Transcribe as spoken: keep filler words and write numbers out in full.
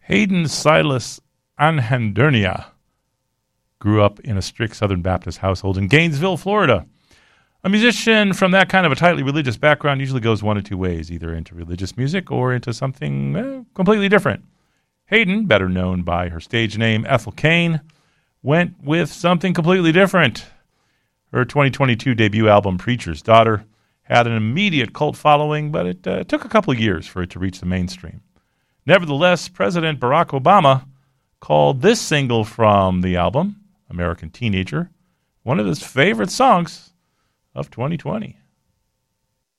Hayden Silas Anhandurnia grew up in a strict Southern Baptist household in Gainesville, Florida. A musician from that kind of a tightly religious background usually goes one of two ways, either into religious music or into something eh, completely different. Hayden, better known by her stage name Ethel Cain, went with something completely different. Her twenty twenty-two debut album, Preacher's Daughter, had an immediate cult following, but it uh, took a couple of years for it to reach the mainstream. Nevertheless, President Barack Obama called this single from the album, American Teenager, one of his favorite songs of twenty twenty.